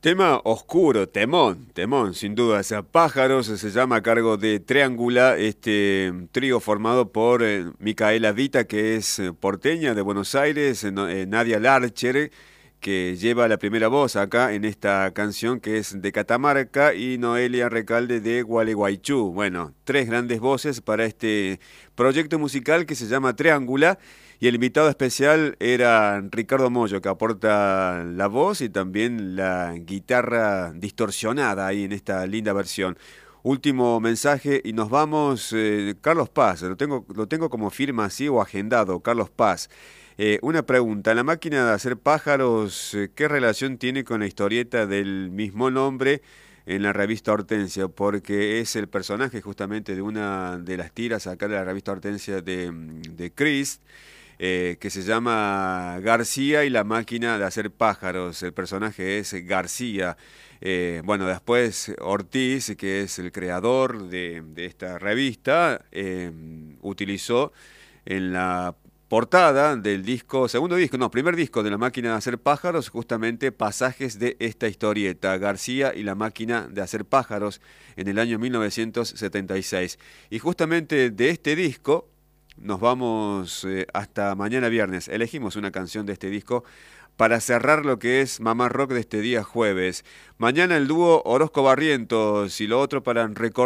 Tema oscuro, temón, sin duda. O sea, Pájaros se llama a cargo de Triángula, este trío formado por Micaela Vita, que es porteña de Buenos Aires, Nadia Larcher, que lleva la primera voz acá en esta canción que es de Catamarca, y Noelia Recalde de Gualeguaychú. Bueno, tres grandes voces para este proyecto musical que se llama Triángula. Y el invitado especial era Ricardo Mollo, que aporta la voz y también la guitarra distorsionada ahí en esta linda versión. Último mensaje y nos vamos. Carlos Paz, lo tengo como firma así o agendado, Carlos Paz. Una pregunta, ¿la máquina de hacer pájaros, qué relación tiene con la historieta del mismo nombre en la revista Hortensia? Porque es el personaje justamente de una de las tiras acá de la revista Hortensia de Chris, que se llama García y la máquina de hacer pájaros. El personaje es García. Bueno, después Ortiz, que es el creador de esta revista, utilizó en la portada del disco, primer disco de la máquina de hacer pájaros, justamente pasajes de esta historieta, García y la máquina de hacer pájaros, en el año 1976. Y justamente de este disco nos vamos hasta mañana viernes. Elegimos una canción de este disco para cerrar lo que es Mamá Rock de este día jueves. Mañana el dúo Orozco Barrientos y lo otro para recordar